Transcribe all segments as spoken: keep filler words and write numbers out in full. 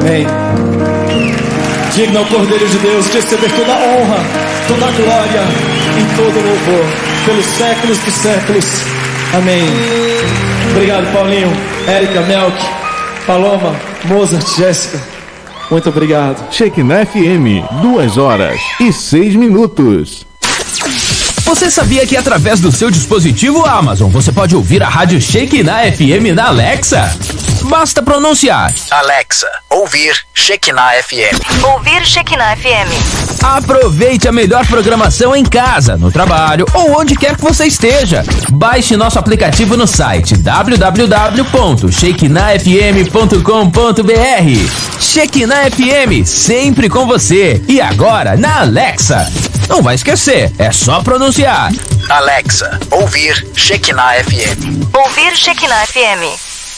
Amém. Digno é o Cordeiro de Deus de receber toda a honra, toda a glória e todo o louvor pelos séculos dos séculos. Amém. Obrigado, Paulinho, Érica, Melk, Paloma, Mozart, Jéssica. Muito obrigado. Shekinah F M, duas horas e seis minutos. Você sabia que através do seu dispositivo Amazon você pode ouvir a rádio Shekinah F M na Alexa? Basta pronunciar: Alexa, ouvir Shekinah F M. Ouvir Shekinah F M. Aproveite a melhor programação em casa, no trabalho ou onde quer que você esteja. Baixe nosso aplicativo no site w w w ponto shekinah f m ponto com ponto b r. Shekinah F M, sempre com você. E agora na Alexa. Não vai esquecer, é só pronunciar: Alexa, ouvir Shekinah F M. Ouvir Shekinah F M.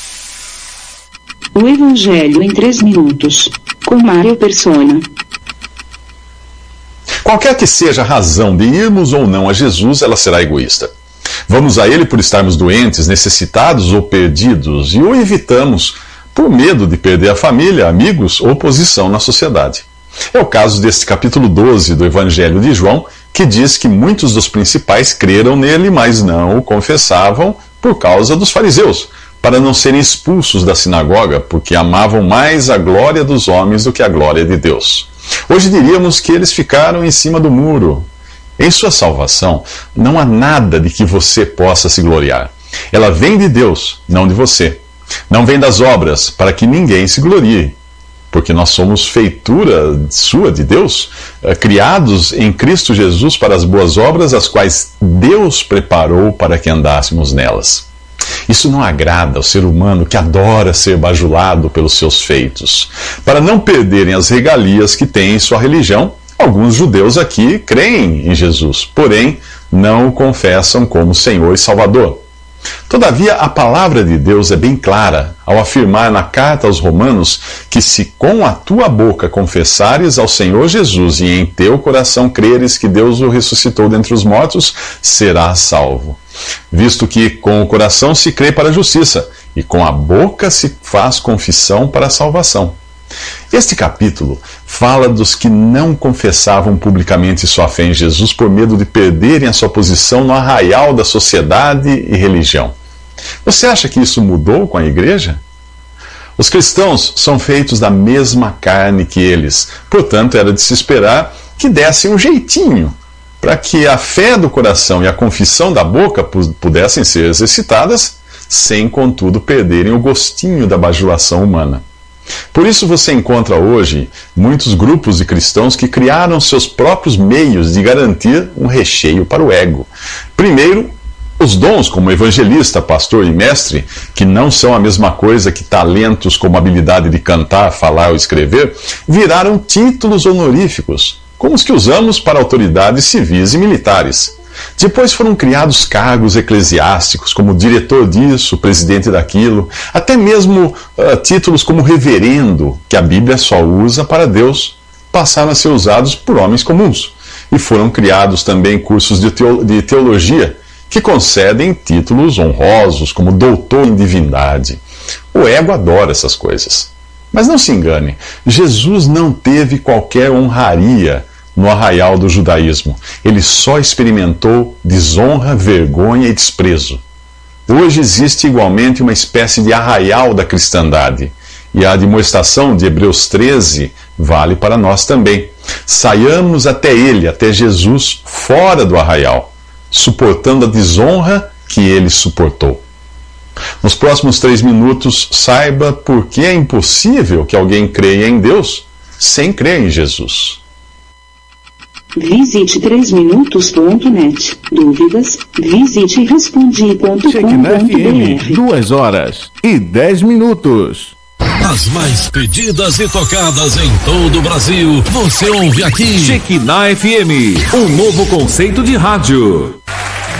O Evangelho em três minutos, com Mário Persona. Qualquer que seja a razão de irmos ou não a Jesus, ela será egoísta. Vamos a Ele por estarmos doentes, necessitados ou perdidos, e o evitamos por medo de perder a família, amigos ou posição na sociedade. É o caso deste capítulo doze do Evangelho de João, que diz que muitos dos principais creram nele, mas não o confessavam por causa dos fariseus, para não serem expulsos da sinagoga, porque amavam mais a glória dos homens do que a glória de Deus. Hoje diríamos que eles ficaram em cima do muro. Em sua salvação, não há nada de que você possa se gloriar. Ela vem de Deus, não de você. Não vem das obras, para que ninguém se glorie. Porque nós somos feitura sua, de Deus, criados em Cristo Jesus para as boas obras, as quais Deus preparou para que andássemos nelas. Isso não agrada ao ser humano que adora ser bajulado pelos seus feitos. Para não perderem as regalias que têm em sua religião, alguns judeus aqui creem em Jesus, porém não o confessam como Senhor e Salvador. Todavia, a palavra de Deus é bem clara ao afirmar na carta aos Romanos que se com a tua boca confessares ao Senhor Jesus e em teu coração creres que Deus o ressuscitou dentre os mortos, serás salvo. Visto que com o coração se crê para a justiça e com a boca se faz confissão para a salvação. Este capítulo fala dos que não confessavam publicamente sua fé em Jesus por medo de perderem a sua posição no arraial da sociedade e religião. Você acha que isso mudou com a igreja? Os cristãos são feitos da mesma carne que eles, portanto era de se esperar que dessem um jeitinho para que a fé do coração e a confissão da boca pudessem ser exercitadas, sem contudo perderem o gostinho da bajulação humana. Por isso você encontra hoje muitos grupos de cristãos que criaram seus próprios meios de garantir um recheio para o ego. Primeiro, os dons como evangelista, pastor e mestre, que não são a mesma coisa que talentos como habilidade de cantar, falar ou escrever, viraram títulos honoríficos, como os que usamos para autoridades civis e militares. Depois foram criados cargos eclesiásticos, como diretor disso, presidente daquilo, até mesmo uh, títulos como reverendo, que a Bíblia só usa para Deus, passaram a ser usados por homens comuns. E foram criados também cursos de, teo- de teologia, que concedem títulos honrosos, como doutor em divindade. O ego adora essas coisas. Mas não se engane, Jesus não teve qualquer honraria no arraial do judaísmo. Ele só experimentou desonra, vergonha e desprezo. Hoje existe igualmente uma espécie de arraial da cristandade, e a admoestação de Hebreus treze vale para nós também. Saiamos até ele, até Jesus, fora do arraial, suportando a desonra que ele suportou. Nos próximos três minutos, saiba por que é impossível que alguém creia em Deus sem crer em Jesus. Visite três minutos ponto net. Dúvidas? Visite respondi ponto com Shekinah ponto F M, b r. duas horas e dez minutos. As mais pedidas e tocadas em todo o Brasil, você ouve aqui. Shekinah F M, um novo conceito de rádio.